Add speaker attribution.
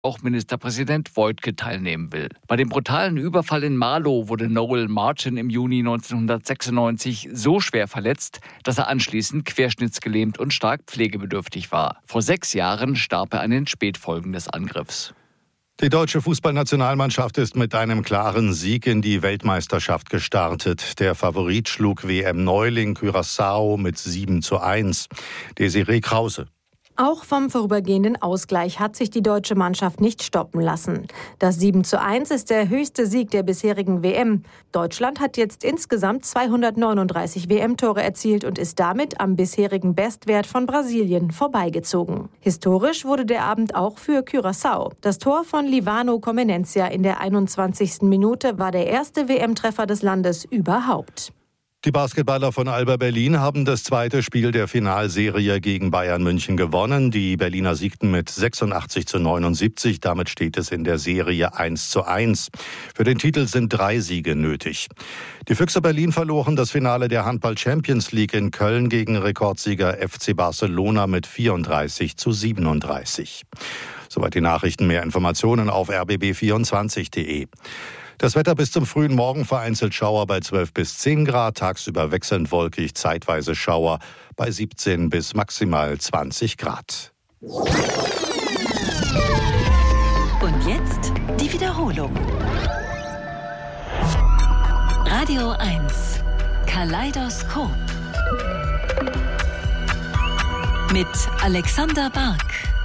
Speaker 1: auch Ministerpräsident Wojtke teilnehmen will. Bei dem brutalen Überfall in Marlow wurde Noel Martin im Juni 1996 so schwer verletzt, dass er anschließend querschnittsgelähmt und stark pflegebedürftig war. Vor 6 Jahren starb er an den Spätfolgen des Angriffs.
Speaker 2: Die deutsche Fußballnationalmannschaft ist mit einem klaren Sieg in die Weltmeisterschaft gestartet. Der Favorit schlug WM-Neuling Curaçao mit 7:1. Desiree Krause.
Speaker 3: Auch vom vorübergehenden Ausgleich hat sich die deutsche Mannschaft nicht stoppen lassen. Das 7:1 ist der höchste Sieg der bisherigen WM. Deutschland hat jetzt insgesamt 239 WM-Tore erzielt und ist damit am bisherigen Bestwert von Brasilien vorbeigezogen. Historisch wurde der Abend auch für Curaçao. Das Tor von Livano Comenencia in der 21. Minute war der erste WM-Treffer des Landes überhaupt.
Speaker 2: Die Basketballer von Alba Berlin haben das zweite Spiel der Finalserie gegen Bayern München gewonnen. Die Berliner siegten mit 86:79. Damit steht es in der Serie 1:1. Für den Titel sind 3 Siege nötig. Die Füchse Berlin verloren das Finale der Handball Champions League in Köln gegen Rekordsieger FC Barcelona mit 34:37. Soweit die Nachrichten. Mehr Informationen auf rbb24.de. Das Wetter bis zum frühen Morgen: vereinzelt Schauer bei 12 bis 10 Grad, tagsüber wechselnd wolkig, zeitweise Schauer bei 17 bis maximal 20 Grad.
Speaker 4: Und jetzt die Wiederholung. Radio 1, Kaleidoskop mit Alexander Bark.